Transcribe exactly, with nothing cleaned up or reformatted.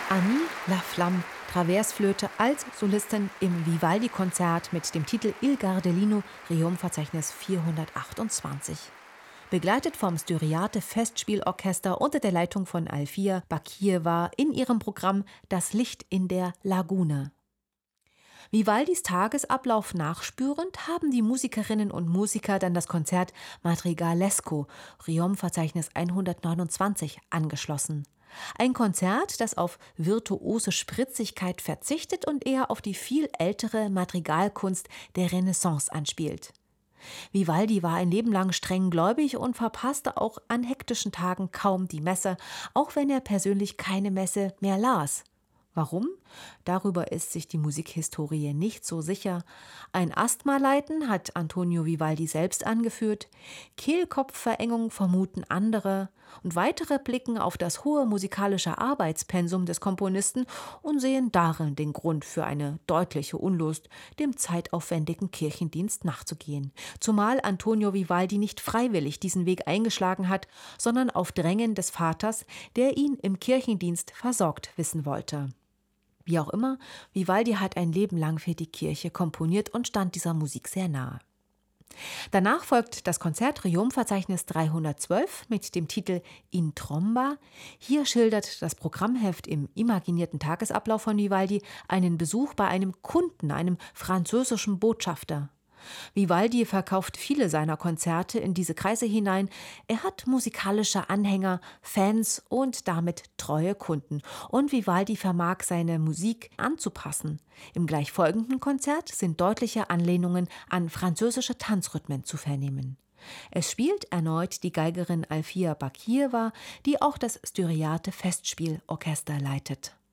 Annie Laflamme, Traversflöte als Solistin im Vivaldi-Konzert mit dem Titel Il Gardellino, Requiem-Verzeichnis vierhundertachtundzwanzig. Begleitet vom Styriate Festspielorchester unter der Leitung von Alfia Bakijewa in ihrem Programm Das Licht in der Lagune. Vivaldis Tagesablauf nachspürend haben die Musikerinnen und Musiker dann das Konzert Madrigalesco, Requiem-Verzeichnis hundertneunundzwanzig, angeschlossen. Ein Konzert, das auf virtuose Spritzigkeit verzichtet und eher auf die viel ältere Madrigalkunst der Renaissance anspielt. Vivaldi war ein Leben lang streng gläubig und verpasste auch an hektischen Tagen kaum die Messe, auch wenn er persönlich keine Messe mehr las. Warum? Darüber ist sich die Musikhistorie nicht so sicher. Ein Asthma-Leiden hat Antonio Vivaldi selbst angeführt, Kehlkopfverengung vermuten andere und weitere blicken auf das hohe musikalische Arbeitspensum des Komponisten und sehen darin den Grund für eine deutliche Unlust, dem zeitaufwendigen Kirchendienst nachzugehen. Zumal Antonio Vivaldi nicht freiwillig diesen Weg eingeschlagen hat, sondern auf Drängen des Vaters, der ihn im Kirchendienst versorgt wissen wollte. Wie auch immer, Vivaldi hat ein Leben lang für die Kirche komponiert und stand dieser Musik sehr nahe. Danach folgt das Konzert Requiem-Verzeichnis dreihundertzwölf mit dem Titel In Tromba. Hier schildert das Programmheft im imaginierten Tagesablauf von Vivaldi einen Besuch bei einem Kunden, einem französischen Botschafter. Vivaldi verkauft viele seiner Konzerte in diese Kreise hinein. Er hat musikalische Anhänger, Fans und damit treue Kunden. Und Vivaldi vermag seine Musik anzupassen. Im gleich folgenden Konzert sind deutliche Anlehnungen an französische Tanzrhythmen zu vernehmen. Es spielt erneut die Geigerin Alfia Bakijewa, die auch das Styriate Festspielorchester leitet.